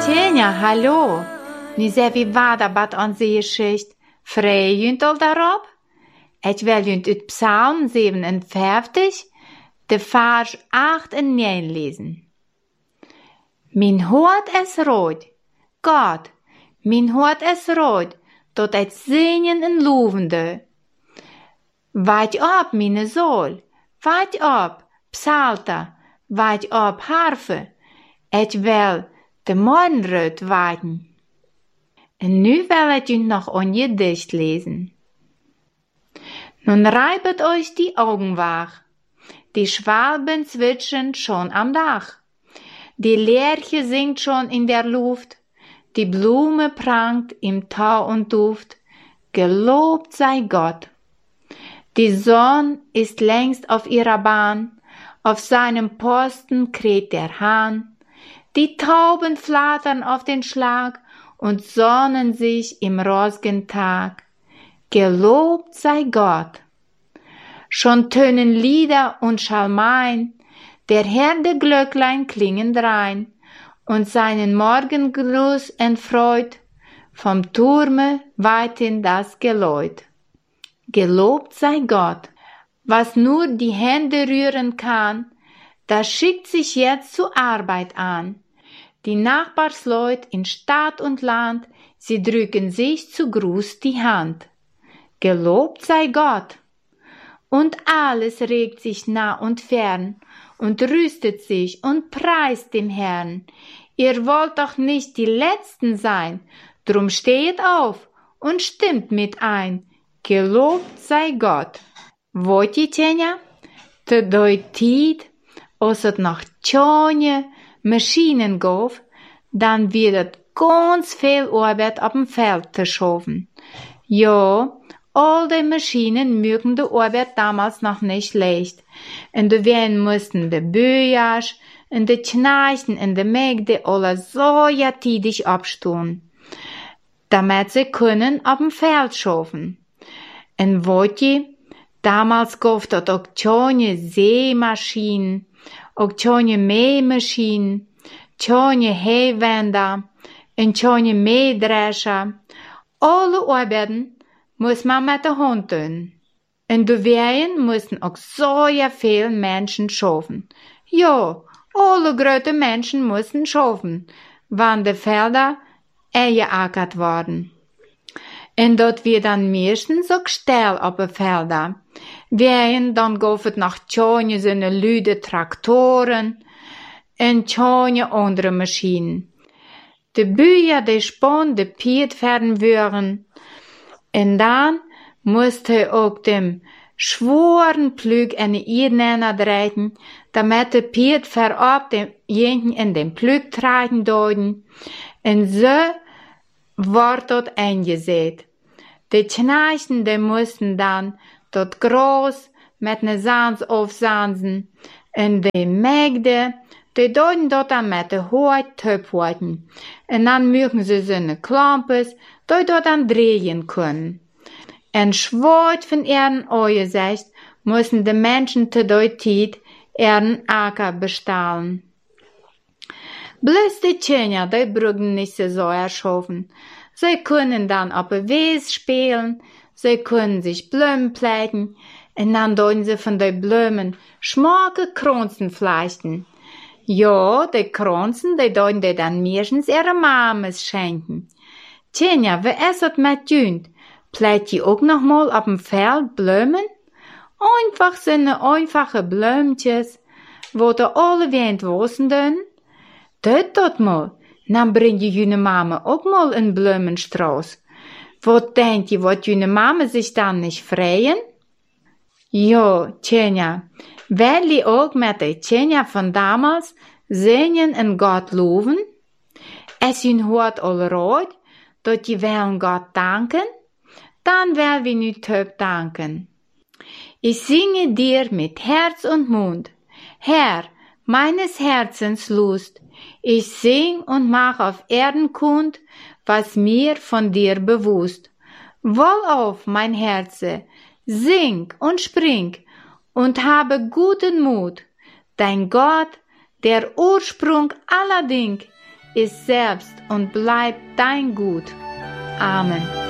Tjenja, hallo. Nu ser vi vaderbat aan zeeschicht. Vrij junt al daarop? Ik wil junt uit Psalm 57, de vers 8 en 9 lezen. Mijn hart is rood. God, mijn hart is rood, tot het zingen en lovende. Wacht op, mijn zool. Wacht op, psalter. Wacht op, harfe. Ik wil de morgenrood wachten. En nu wil ik u nog een gedicht lezen. Nun reibet euch die Augen wach. Die Schwalben zwitschern schon am Dach. Die Lerche singt schon in der Luft. Die Blume prangt im Tau und Duft. Gelobt sei Gott. Die Sonne ist längst auf ihrer Bahn. Auf seinem Posten kräht der Hahn. Die Tauben flattern auf den Schlag und sonnen sich im rosigen Tag. Gelobt sei Gott. Schon tönen Lieder und Schalmein, der Herde Glöcklein klingen drein, und seinen Morgengruß entfreut, vom Turme weithin das Geläut. Gelobt sei Gott. Was nur die Hände rühren kann, das schickt sich jetzt zur Arbeit an. Die Nachbarsleut in Stadt und Land, sie drücken sich zu Gruß die Hand. Gelobt sei Gott. Und alles regt sich nah und fern und rüstet sich und preist dem Herrn. Ihr wollt doch nicht die Letzten sein, drum steht auf und stimmt mit ein. Gelobt sei Gott. Вот je, Tjenja, te doi tijd, als het nog tjonge Maschinen gaf, dann wird het ganz viel Arbeit auf dem Feld zu schaffen. Ja, all die Maschinen mögen die Arbeit damals noch nicht leicht. Und wir mussten die Böjas und die Knechten und die Mägde alle so tidig abstehen, damit sie können auf dem Feld schaffen. Und wat je, damals gaf het ook tjonge Seemaschinen, ook tjonge Mähmaschinen, tjonge Heewender en tjonge Mähdrescher. Alle arbeiten muss man mit der Hand tun. En de Weien mussten auch so viel Menschen schaffen. Ja, alle große Menschen mussten schaffen, wann die Felder geackert worden. En dat wir dann meestens ook stil op de velden. Weien, dan gaf het nog tjonge zo'n luide Traktoren en tjonge andere Maschinen. De Bücher, die Spon, de Piet werden würden. En dan moest hij ook dem schworen Plug en Iernener dreiten, damit de Piet verab dem Jenken in den Plug tragen deuten. En so wordt dat eingezet. De Knechten, die mussten dann dat Gras met ne Sans aufsansen. En de Mägde, die deuten dat dann met de Hout töpften. En dann mögen sie seine Klampes, die dat dann drehen können. En schwart von ihren Augensicht mussten de Menschen te der Zeit ihren Acker bestahlen. Bloß die Tjenja, die brücken nicht so erschaffen. Sie können dann auf der Wies spielen, sie können sich Blumen pflegen, und dann deuten sie von den Blumen schmacke Kronzen flechten. Ja, die Kronzen, die deuten die dann meistens ihre Mames schenken. Tjenja, wie ist das mit Jünd? Pflegt ihr auch noch mal auf dem Feld Blumen? Einfach so eine einfache Blümtjes, wo die alle Wind wassen dün? Tut dat mal, dann bring je june Mama auch mal een Blumenstrauß. Wat denkt je, wat june Mama sich dann nicht freuen? Ja, Tjenja, will je auch mit der Tjenja von damals singen en Gott loven? Es jun hort all rot, dat je willen Gott danken? Dann will wir nu töp danken. Ich singe dir mit Herz und Mund, Herr, meines Herzens Lust. Ich sing und mach auf Erden kund, was mir von dir bewusst. Wohlauf, mein Herze, sing und spring und habe guten Mut. Dein Gott, der Ursprung aller Ding, ist selbst und bleibt dein Gut. Amen.